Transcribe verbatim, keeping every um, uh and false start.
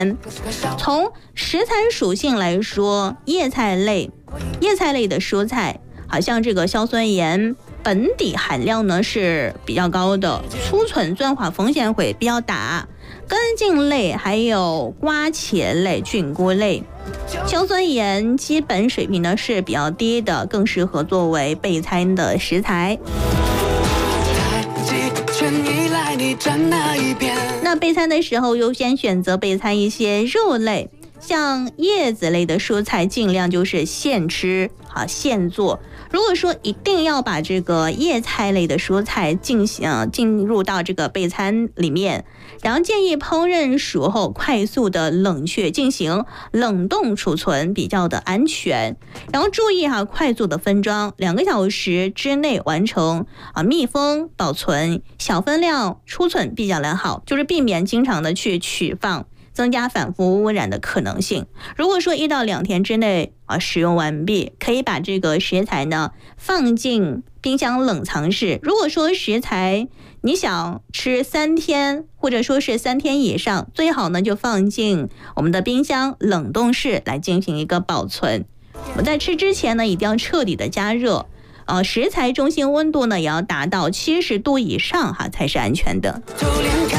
从食材属性来说，叶菜类、叶菜类的蔬菜，好像这个硝酸盐本底含量呢是比较高的，储存酸化风险会比较大。根茎类还有瓜茄类、菌菇类，硝酸盐基本水平呢是比较低的，更适合作为备餐的食材。那备餐的时候，优先选择备餐一些肉类，像叶子类的蔬菜，尽量就是现吃啊，现做。如果说一定要把这个叶菜类的蔬菜进行进入到这个备餐里面，然后建议烹饪熟后快速的冷却进行冷冻储存，比较的安全。然后注意哈，快速的分装，两个小时之内完成啊，密封保存，小分量储存比较良好，就是避免经常的去取放，增加反复污染的可能性。如果说一到两天之内啊使用完毕，可以把这个食材呢放进冰箱冷藏室。如果说食材你想吃三天，或者说是三天以上，最好呢就放进我们的冰箱冷冻室来进行一个保存。我们在吃之前呢，一定要彻底的加热，呃，食材中心温度呢也要达到七十度以上哈，才是安全的。